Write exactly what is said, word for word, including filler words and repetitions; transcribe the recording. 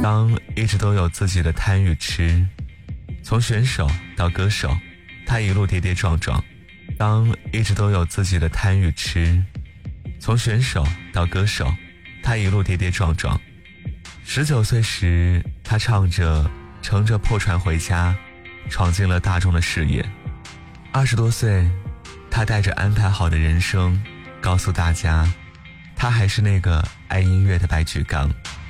当一直都有自己的贪与吃，从选手到歌手，他一路跌跌撞撞。当一直都有自己的贪与吃，从选手到歌手，他一路跌跌撞撞。十九岁时，他唱着乘着破船回家，闯进了大众的视野。二十多岁，他带着安排好的人生，告诉大家，他还是那个爱音乐的白举纲。